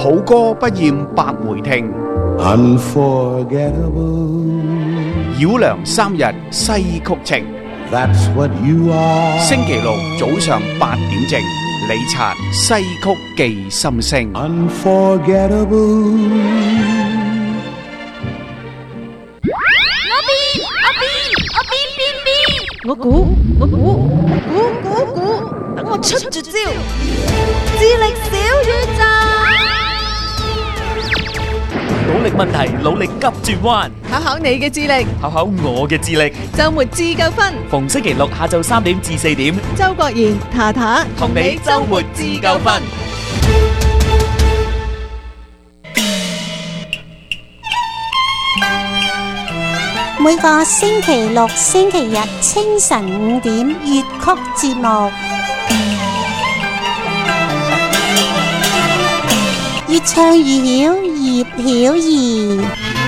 好歌不厭百回聽， Unforgettable. 繞梁三日西曲情。 That's what you are. 星期六早上8點正，李察西曲記心聲。 Unforgettable. 我估，等我出絕招，智力小宇宙， 努力問題，努力急轉彎， 考考你嘅智力， 考考我嘅智力。 周末自救分， 逢星期六下晝3點至4點， 周國賢、塔塔同你周末自救分。 每個星期六、星期日清晨5點粵曲節目，越唱越曉，葉曉儀。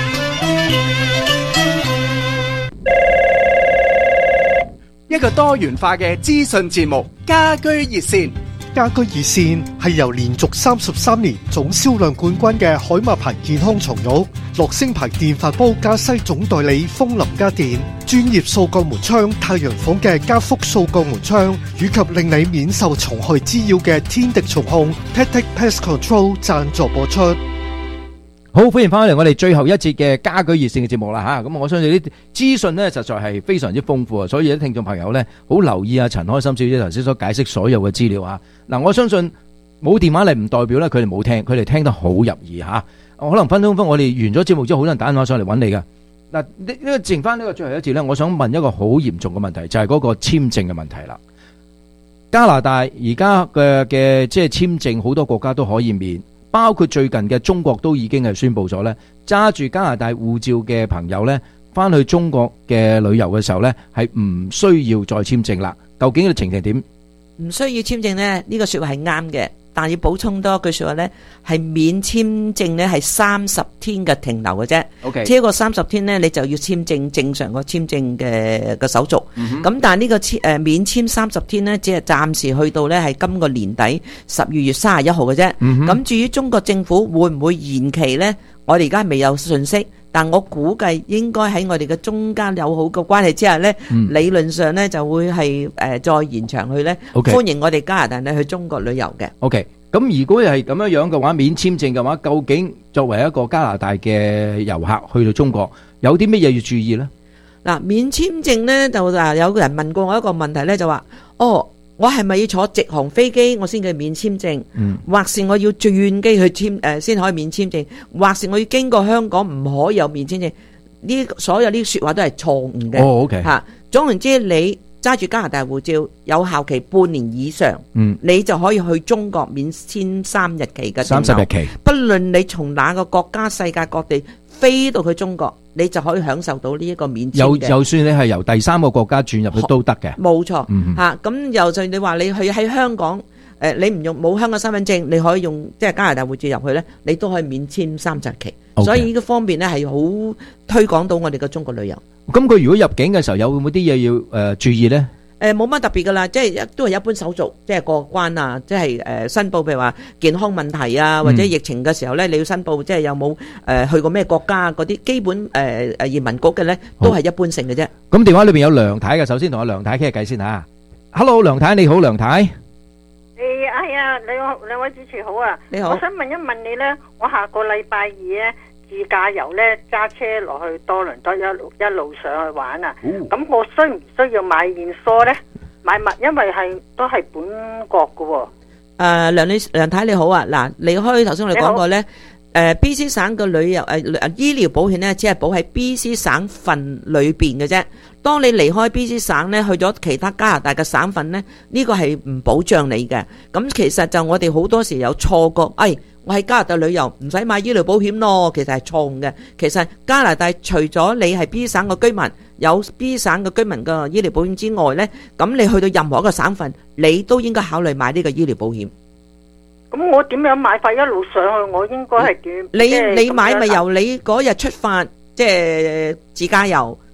一個多元化嘅資訊節目，家居熱線。 家居熱線係由連續33年總銷量冠軍嘅海馬牌健康床褥、樂聲牌電飯煲加西總代理風林家電、專業掃角門窗太陽房嘅加福掃角門窗，以及令你免受蟲害滋擾嘅天敵蟲控 Pet Pest Control 贊助播出。 好，歡迎翻嚟我哋最後一節嘅家居熱線嘅節目啦吓，咁我相信啲資訊呢實在係非常之豐富啊，所以啲聽眾朋友呢好留意啊陳開心小姐頭先所解釋所有嘅資料啊。嗱，我相信冇電話嚟唔代表呢佢哋冇聽，佢哋聽得好入耳吓。可能分鐘我哋完咗節目之後，好多人打電話上嚟揾你噶。嗱，呢個剩翻呢個最後一節呢，我想問一個好嚴重嘅問題，就係嗰個簽證嘅問題啦。加拿大而家嘅即係簽證，好多國家都可以免。包括最近嘅中國都已經係宣布咗呢，揸住加拿大護照嘅朋友呢，翻去中國嘅旅遊嘅時候呢，係唔需要再簽證啦。究竟嘅情形點？ 唔需要簽證呢，呢個說話係啱嘅，但要補充多一句說話呢，係免簽證呢係30天嘅停留嘅啫。 OK， 超過30天呢，你就要簽證正常個簽證嘅手續。咁但係呢個免簽30天呢，只係暫時去到呢係今個年底12月31號嘅啫。咁至於中國政府會唔會延期呢？我哋而家未有信息。但我估計應該喺我哋嘅中間友好嘅關係之下呢，理論上呢就會係再延長去呢，歡迎我哋加拿大呢去中國旅遊嘅。 OK，咁如果係咁樣嘅話，免簽證嘅話，究竟作為一個加拿大嘅遊客去到中國，有啲乜嘢要注意呢？ 嗱，免簽證呢就有個人問過我一個問題呢，就話我係咪要坐直航飛機我先至免簽證？或是我要轉機去先可以免簽證？或是我要經過香港唔可以有免簽證？呢所有呢啲說話都係錯誤嘅。 OK 吓，總言之，你揸住加拿大護照有效期半年以上，你就可以去中國免簽3日期嘅 30日期， 不論你從哪個國家世界各地飛到去中國，你就可以享受到呢一個免簽嘅。 就算你係由第三個國家轉入去都得嘅。 冇錯，咁又就你話你去喺香港，你唔用冇香港身份證，你可以用即係加拿大護照入去咧，你都可以免簽30日期。所以呢個方面咧係好推廣到我哋嘅中國旅遊。 咁佢如果入境嘅時候有冇啲嘢要注意咧？ 冇乜特別噶啦，即係都係一般手續，即係過關啊，即係申報，譬如話健康問題啊，或者疫情嘅時候咧，你要申報，即係有冇去過咩國家嗰啲基本移民局嘅咧，都係一般性嘅啫。 咁電話裏邊有梁太嘅，首先同阿梁太傾下偈先吓。Hello， 梁太你好，梁太。 係啊，兩位主持好啊。你好。我想問一問你咧，我下個禮拜二咧自駕遊咧，揸車落去多倫多一路上去玩啊。咁我需唔需要買現梳咧？買物，因為都係本國噶。 梁太你好啊，嗱，離開頭先我哋講過咧。BC 省嘅旅遊醫療保險咧，只係保喺 BC 省份裏邊嘅啫。當你離開 BC 省咧，去咗其他加拿大嘅省份咧，呢個係唔保障你嘅。咁其實就我哋好多時有錯覺，我喺加拿大旅遊唔使買醫療保險咯，其實係錯誤嘅。其實加拿大除咗你係 BC 省嘅居民，有 BC 省嘅居民嘅醫療保險之外咧，咁你去到任何一個省份，你都應該考慮買呢個醫療保險。 咁我點樣買法一路上去？我應該係點？ 你買咪由你嗰日出發，即係自駕遊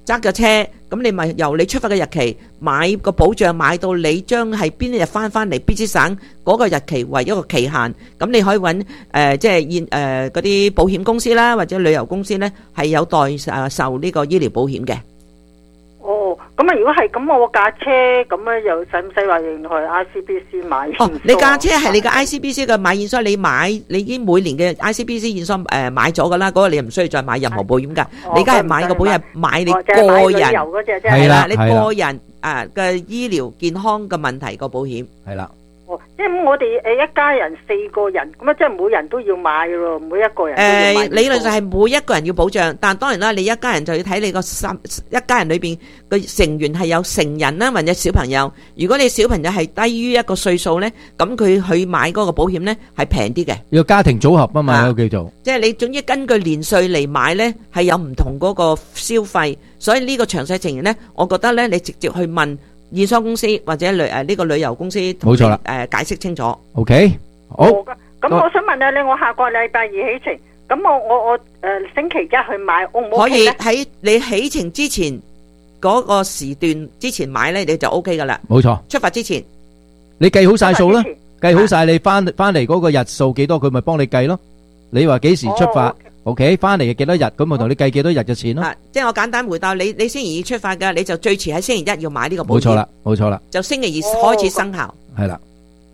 揸架車，咁你咪由你出發嘅日期買個保障，買到你將係邊一日翻嚟 BC 省嗰個日期為一個期限，咁你可以揾即係嗰啲保險公司啦，或者旅遊公司呢，係有代售呢個醫療保險嘅。 哦，咁啊，如果係咁，我架車咁咧，又使唔使話要去 ICBC 買？ 哦，你架車係你嘅 ICBC 嘅買驗所，你已經每年嘅 ICBC 驗所買咗噶啦，嗰個你唔需要再買任何保險噶。你而家係買個保險係買你個人，係啦，你個人嘅醫療健康嘅問題個保險係啦。 哦，即係我哋一家人4個人，咁啊，即係每人都要買咯，每一個人都要買。 理論上係每一個人要保障，但當然啦，你一家人就要睇你一家人裏邊嘅成員係有成人啦，或者小朋友。如果你小朋友係低於一個歲數呢，咁佢去買嗰個保險呢係平啲嘅。 要家庭組合啊嘛，有叫做。 即係你總之根據年歲嚟買呢，係有唔同嗰個消費，所以呢個詳細情形呢，我覺得呢，你直接去問驗收公司或者呢個旅遊公司， 冇錯啦， 解釋清楚。 OK， 好。 咁我想問下你，我下個禮拜2起程，咁我星期1去買，可唔可以？ 可以喺你起程之前嗰個時段之前買呢，你就 OK 噶啦。 冇錯， 出發之前， 你計好晒數啦，計好晒你翻嚟嗰個日數幾多，佢咪幫你計咯。你話幾時出發？OK， 翻嚟幾多日，咁我同你計幾多日嘅錢咯。 即係我簡單回答你，你星期2出發㗎，你就最遲喺星期1要買呢個保險。 冇錯啦，冇錯啦。 就星期2開始生效。 係啦。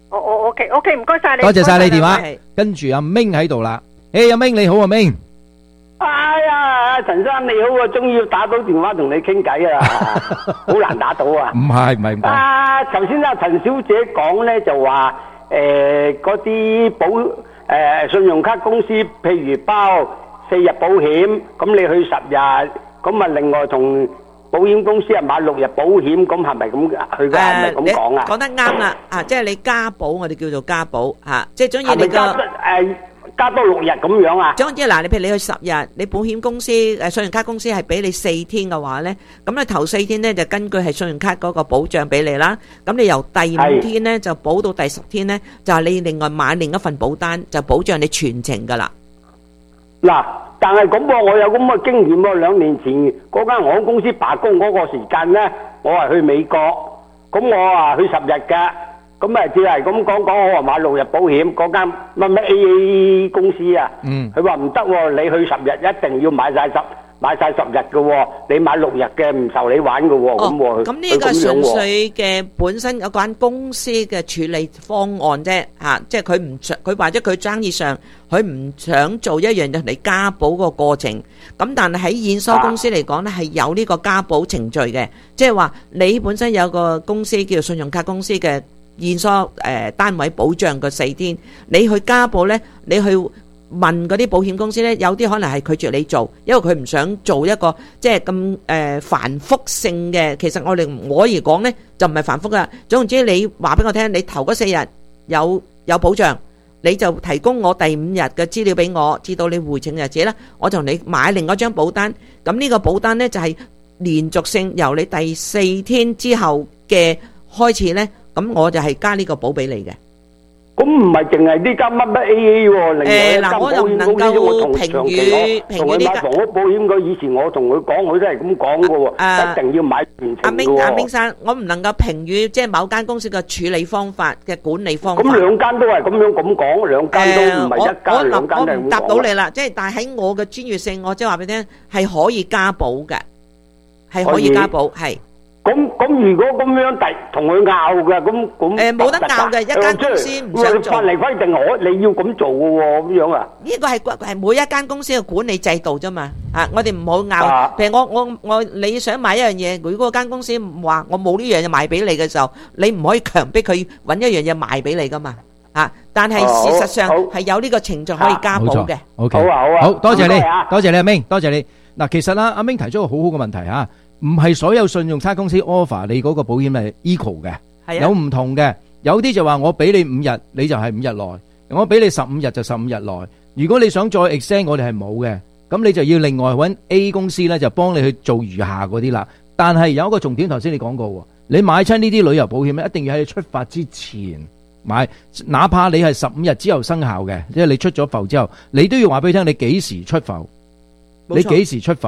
OK，唔該晒你。 多謝晒你電話。跟住阿明喺度啦。阿明你好，阿明。 哎呀，陳生你好啊，終於打到電話同你傾偈啊，好難打到啊。唔係。頭先阿陳小姐講咧就話嗰啲信用卡公司譬如包4日保險，咁你去10日，咁啊另外同保險公司買6日保險，咁係咪咁？佢係咪咁講啊？ 講得啱啦，即係你加保，我哋叫做加保即係總之你個加多6日咁樣啊？ 總之嗱，你譬如你去10日，你保險公司信用卡公司係俾你4天嘅話咧，咁你頭4天咧就根據係信用卡嗰個保障俾你啦。咁你由第5天咧就保到第10天咧，就係你另外買另一份保單，就保障你全程噶啦。 嗱，但係咁喎，我有咁嘅經驗喎。2年前嗰間航空公司罷工嗰個時間咧，我係去美國，咁我去10日嘅。咁只係咁講，我話買6日保險，嗰間乜 AA 公司啊，佢話唔得喎，你去10日一定要買晒10日嘅喎，你買6日嘅唔受你玩嘅喎， 咁呢個純粹嘅本身有間公司嘅處理方案啫，即係佢或者佢生意上佢唔想做一樣就嚟加保個過程，咁但係喺驗收公司嚟講呢係有呢個加保程序嘅，即係話你本身有個公司叫信用卡公司嘅。驗收單位保障個4天，你去加保呢，你去問嗰啲保險公司呢，有啲可能係拒絕你做，因為佢唔想做一個即係咁繁複性嘅。其實我而講呢，就唔係繁複噶。總之你話俾我聽，你頭嗰4日有保障，你就提供我第5日嘅資料俾我，至到你回程日子啦，我同你買另一張保單。咁呢個保單呢，就係連續性，由你第4天之後嘅開始呢。咁我就係加呢個保俾你嘅。 咁唔係淨係呢間乜 AA 喎，另外一間保險公司我同長期同佢買房屋保險嘅，以前我同佢講，佢都係咁講嘅喎，一定要買全程嘅喎。 阿明生，我唔能夠評語即係某間公司嘅處理方法嘅管理方法。 咁兩間都係咁樣咁講，兩間都唔係一間，兩間都係咁講。 我唔答到你啦，即係但係喺我嘅專業性，我即係話俾你聽，係可以加保嘅，係可以加保，係。 咁如果咁樣同佢拗嘅，咁冇得拗嘅，一間公司唔想做。 法例規定你要咁做嘅喎，咁樣啊？ 呢個係每一間公司嘅管理制度啫嘛。我哋唔好拗。譬如我你想買一樣嘢，如果嗰間公司話我冇呢樣嘢賣俾你嘅時候，你唔可以強迫佢揾一樣嘢賣俾你噶嘛。但係事實上係有呢個程序可以加保嘅。 好啊，好多謝你，多謝你阿明，多謝你。嗱，其實啦，阿明提出個好好嘅問題嚇。唔係所有信用卡公司 offer 你嗰個保險係 equal 嘅，有唔同嘅。有啲就話我俾你5日，你就係5日內；我俾你15日就15日內。如果你想再 extend，我哋係冇嘅。咁你就要另外揾 A 公司呢，就幫你去做餘下嗰啲啦。但係有一個重點，頭先你講過喎，你買親呢啲旅遊保險咧，一定要喺你出發之前買，哪怕你係15日之後生效嘅，即係你出咗埠之後，你都要話俾佢聽你幾時出埠，你幾時出埠。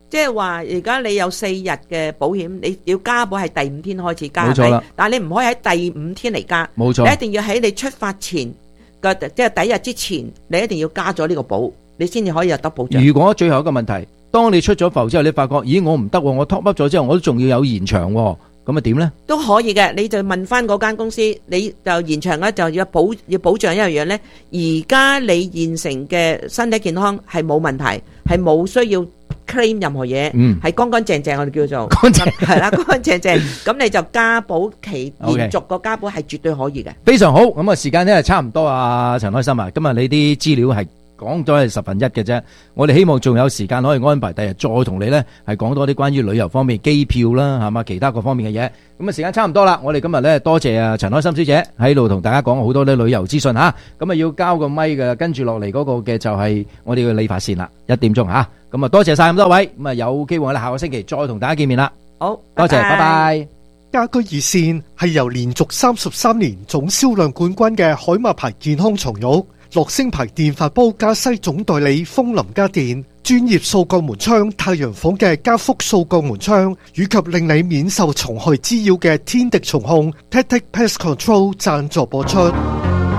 即係話而家你有4日嘅保險，你要加保係第5天開始加， 冇錯啦。 但係你唔可以喺第5天嚟加， 冇錯。 你一定要喺你出發前嘅，即係第1日之前，你一定要加咗呢個保，你先至可以有得保障。 如果最後一個問題，當你出咗浮之後，你發覺咦我唔得喎，我 top up 咗之後，我都仲要有延長喎，咁啊點呢？都可以嘅，你就問翻嗰間公司，你就延長咧就要保障一樣嘢呢。而家你現成嘅身體健康係冇問題，係冇需要 claim 任何嘢，係乾乾淨淨，我哋叫做乾淨，係啦，乾乾淨淨。咁你就加保期延續個加保係絕對可以嘅。非常好，咁啊時間呢係差唔多啊，陳開心啊，今日你啲資料係講咗係1/10嘅啫，我哋希望仲有時間可以安排第日再同你呢係講多啲關於旅遊方面機票啦，係嘛其他各方面嘅嘢。咁啊時間差唔多啦，我哋今日呢多謝啊陳開心小姐喺度同大家講好多啲旅遊資訊吓，咁啊要交個咪嘅，跟住落嚟嗰個嘅就係我哋嘅理髮線啦，1點鐘吓，咁啊多謝晒咁多位，咁啊有機會我哋下個星期再同大家見面啦。好，多謝，拜拜。 家居熱線係由連續33年總銷量冠軍嘅海馬牌健康床褥、樂聲牌電飯煲加西總代理風林家電、專業掃角門窗太陽房嘅加福掃角門窗，以及令你免受蟲害滋擾嘅天敵蟲控 Tactic Pest Control 贊助播出。